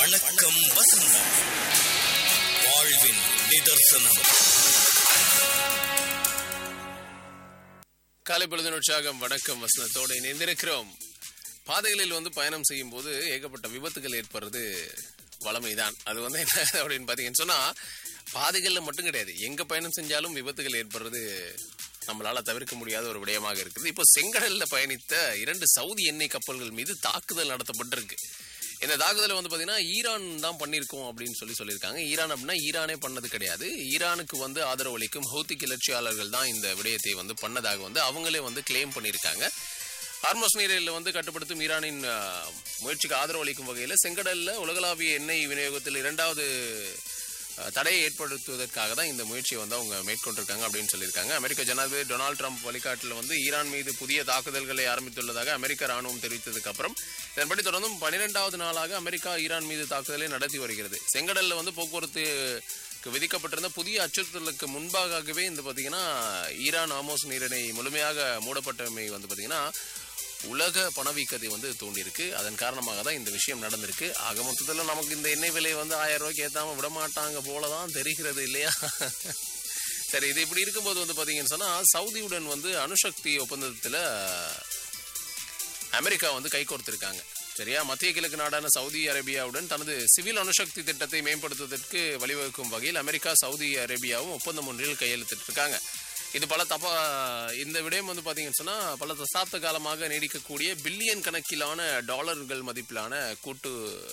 வணக்கம் வசந்தம், வாழ்வின் நிதர்சனம். காலை பொழுதின் உற்சாகம் வணக்கம் வசந்தத்தோடு இணைந்திருக்கிறோம். பாதைகளில் பயணம் செய்யும் போது ஏகப்பட்ட விபத்துகள் ஏற்படுறது வளமைதான். அது என்ன அப்படின்னு பாத்தீங்கன்னு சொன்னா, பாதைகள்ல மட்டும் கிடையாது, எங்க பயணம் செஞ்சாலும் விபத்துகள் ஏற்படுறது நம்மளால தவிர்க்க முடியாத ஒரு விடயமாக இருக்குது. இப்போ செங்கடல்ல பயணித்த 2 சவுதி எண்ணெய் கப்பல்கள் மீது தாக்குதல் நடத்தப்பட்டிருக்கு. இந்த தாக்குதலை பாத்தீங்கன்னா ஈரான் தான் பண்ணிருக்கோம் அப்படின்னு சொல்லியிருக்காங்க. ஈரான் அப்படின்னா ஈரானே பண்ணது கிடையாது. ஈரானுக்கு ஆதரவு அளிக்கும் ஹவுத்தி கிளர்ச்சியாளர்கள் தான் இந்த விடயத்தை பண்ணதாக அவங்களே கிளைம் பண்ணியிருக்காங்க. ஹார்மஸ் நீரில் கட்டுப்படுத்தும் ஈரானின் முயற்சிக்கு ஆதரவு அளிக்கும் வகையில் செங்கடல்ல உலகளாவிய எண்ணெய் விநியோகத்தில் 2வது தடையை ஏற்படுத்துவதற்காக தான் இந்த முயற்சியை அவங்க மேற்கொண்டிருக்காங்க அப்படின்னு சொல்லியிருக்காங்க. அமெரிக்க ஜனாதிபதி டொனால்டு ட்ரம்ப் வழிகாட்டில் ஈரான் மீது புதிய தாக்குதல்களை ஆரம்பித்துள்ளதாக அமெரிக்க ராணுவம் தெரிவித்ததுக்கு அப்புறம் இதன்படி தொடர்ந்தும் 12வது நாளாக அமெரிக்கா ஈரான் மீது தாக்குதலை நடத்தி வருகிறது. செங்கடல்ல போக்குவரத்து விதிக்கப்பட்டிருந்த புதிய அச்சுறுத்தலுக்கு முன்பாகவே பாத்தீங்கன்னா ஈரான் ஹார்மஸ் நீரிணை முழுமையாக மூடப்பட்டமை பாத்தீங்கன்னா உலக பணவீக்கத்தை தூண்டியிருக்கு. அதன் காரணமாக தான் இந்த விஷயம் நடந்திருக்கு. ஆக மொத்தத்தில் நமக்கு இந்த எண்ணெய் விலை 1000 ரூபாய்க்கு ஏற்றாம விடமாட்டாங்க போலதான் தெரிகிறது இல்லையா? சரி, இது இப்படி இருக்கும்போது பாத்தீங்கன்னு சொன்னா, சவுதியுடன் அணுசக்தி ஒப்பந்தத்துல அமெரிக்கா கைகோர்த்திருக்காங்க. சரியா, மத்திய கிழக்கு நாடான சவுதி அரேபியாவுடன் தனது சிவில் அணுசக்தி திட்டத்தை மேம்படுத்துவதற்கு வழிவகுக்கும் வகையில் அமெரிக்கா சவுதி அரேபியாவும் ஒப்பந்தம் ஒன்றில் கையெழுத்திட்டிருக்காங்க. இது இந்த விடயம் பாத்தீங்கன்னு சொன்னா, பல தசாப்த காலமாக நீடிக்கக்கூடிய பில்லியன் கணக்கிலான டாலர்கள் மதிப்பிலான கூட்டு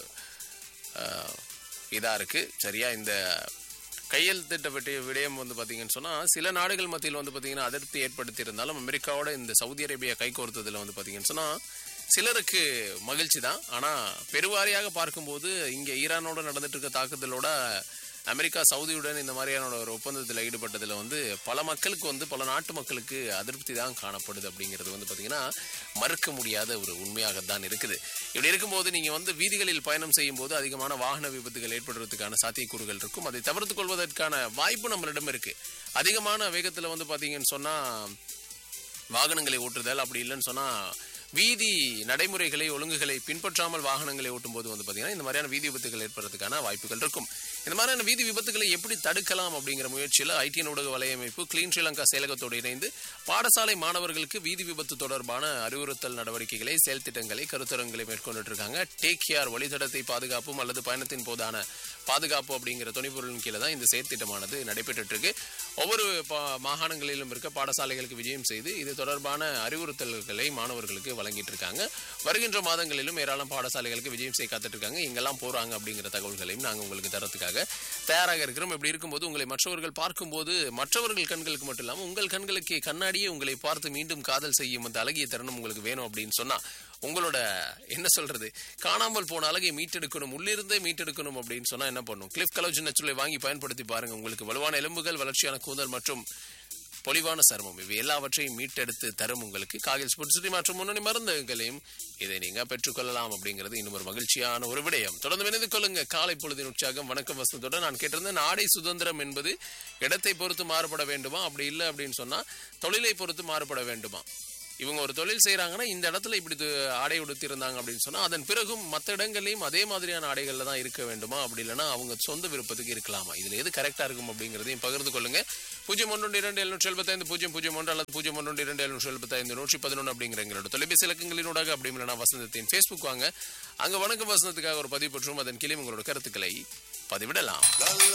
இதா இருக்கு. சரியா, இந்த கையெழுத்திட்ட விடயம் பாத்தீங்கன்னு சொன்னா, சில நாடுகள் மத்தியில் பாத்தீங்கன்னா அதிருப்தி ஏற்படுத்தி இருந்தாலும் அமெரிக்காவோட இந்த சவுதி அரேபியா கைகோர்த்ததுல பாத்தீங்கன்னு சொன்னா சிலருக்கு மகிழ்ச்சி தான். ஆனா பெருவாரியாக பார்க்கும்போது இங்க ஈரானோட நடந்துட்டு இருக்க தாக்குதலோட அமெரிக்கா சவுதியுடன் இந்த மாதிரியான ஒரு ஒப்பந்தத்தில் ஈடுபட்டதுல பல மக்களுக்கு பல நாட்டு மக்களுக்கு அதிருப்தி தான் காணப்படுது. அப்படிங்கிறது பாத்தீங்கன்னா மறுக்க முடியாத ஒரு உண்மையாகத்தான் இருக்குது. இப்படி இருக்கும்போது நீங்க வீதிகளில் பயணம் செய்யும் போது அதிகமான வாகன விபத்துகள் ஏற்படுறதுக்கான சாத்தியக்கூறுகள் இருக்கும். அதை தவிர்த்து கொள்வதற்கான வாய்ப்பு நம்மளிடம் இருக்கு. அதிகமான வேகத்துல பாத்தீங்கன்னு சொன்னா வாகனங்களை ஓட்டுதல், அப்படி இல்லைன்னு சொன்னா வீதி நடைமுறைகளை ஒழுங்குகளை பின்பற்றாமல் வாகனங்களை ஓட்டும் போது பாத்தீங்கன்னா இந்த மாதிரியான வீதி விபத்துகள் ஏற்படுறதுக்கான வாய்ப்புகள் இருக்கும். இந்த மாதிரியான வீதி விபத்துகளை எப்படி தடுக்கலாம் அப்படிங்கிற முயற்சியில் ஐடி ஊடக வலையமைப்பு கிளீன் ஸ்ரீலங்கா செயலகத்தோடு இணைந்து பாடசாலை மாணவர்களுக்கு வீதி விபத்து தொடர்பான அறிவுறுத்தல் நடவடிக்கைகளை, செயல் திட்டங்களை, கருத்தரங்களை மேற்கொண்டு இருக்காங்க. டேக் கேர், வழித்தடத்தை பாதுகாப்பும் அல்லது பயணத்தின் போதான பாதுகாப்பு அப்படிங்கிற துணைப்பொருளின் கீழே தான் இந்த செயற்திட்டமானது நடைபெற்று இருக்கு. ஒவ்வொரு மாகாணங்களிலும் இருக்க பாடசாலைகளுக்கு விஜயம் செய்து இது தொடர்பான அறிவுறுத்தல்களை மாணவர்களுக்கு வழங்கிட்டு இருக்காங்க. வருகின்ற மாதங்களிலும் ஏராளம் பாடசாலைகளுக்கு விஜயம் செய்ய காத்துட்டு இருக்காங்க. இங்கெல்லாம் போறாங்க அப்படிங்கிற தகவல்களையும் நாங்கள் உங்களுக்கு தரத்துக்காக தயாராக இருக்கிறோம். இப்படி இருக்கும்போது உங்களை மற்றவர்கள் பார்க்கும்போது மற்றவர்கள் கண்களுக்கு மட்டும் இல்லாமல் உங்கள் கண்களுக்கு கண்ணாடியே உங்களை பார்த்து மீண்டும் காதல் செய்யும் அந்த அழகிய தருணம் உங்களுக்கு வேணும் அப்படின்னு சொன்னா, உங்களோட காணாமல் போன அழகை மீட்டெடுக்கணும், உள்ளிருந்தே மீட்டெடுக்கணும் அப்படின்னு சொன்னா என்ன பண்ணும்? கிளிஃப் கலோஜன் நச்சுலை வாங்கி பயன்படுத்தி பாருங்க. உங்களுக்கு வலுவான எலும்புகள், வளர்ச்சியான கூந்தல் மற்றும் பொலிவான சருமம் இவை எல்லாவற்றையும் மீட்டெடுத்து தரும் உங்களுக்கு காகில் ஸ்போர்ட்ஸ் மற்றும் முன்னணி மருந்துகளையும் இதை நீங்க பெற்றுக்கொள்ளலாம். அப்படிங்கிறது இன்னும் ஒரு மகிழ்ச்சியான ஒரு விடயம். தொடர்ந்து இணைந்து கொள்ளுங்க. காலை பொழுதின் உற்சாகம் வணக்கம் வசந்தோட நான் கேட்டிருந்தேன், ஆடை சுதந்திரம் என்பது இடத்தை பொறுத்து மாறுபட வேண்டுமா, அப்படி இல்லை அப்படின்னு சொன்னா தொழிலை பொறுத்து மாறுபட வேண்டுமா? இவங்க ஒரு தொழில் செய்யறாங்கன்னா இந்த இடத்துல இப்படி ஆடை உடுத்தி இருந்தாங்க அப்படின்னு சொன்னா அதன் பிறகும் மற்ற இடங்கள்லயும் அதே மாதிரியான ஆடைகள்ல தான் இருக்க வேண்டுமா, அப்படி இல்லைன்னா அவங்க சொந்த விருப்பத்துக்கு இருக்கலாமா? இதுல எது கரெக்டா இருக்கும் அப்படிங்கிறதையும் பகிர்ந்து கொள்ளுங்க. 0127750001 அல்லது 01277511 அப்படிங்கிற எங்களோட தொலைபேசி இலக்கங்களினூடாக, அப்படி இல்லைன்னா வசந்தத்தின் Facebook வாங்க, அங்க வணக்கம் வசந்தத்துக்காக ஒரு பதிவு பெற்றும் அதன் கீழே உங்களோட கருத்துக்களை பதிவிடலாம்.